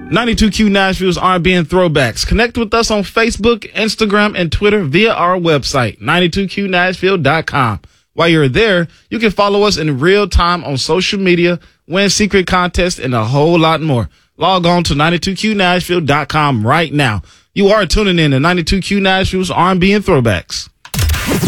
92Q Nashville's R&B and Throwbacks. Connect with us on Facebook, Instagram, and Twitter via our website, 92QNashville.com. While you're there, you can follow us in real time on social media, win secret contests, and a whole lot more. Log on to 92QNashville.com right now. You are tuning in to 92Q Nashville's R&B and Throwbacks.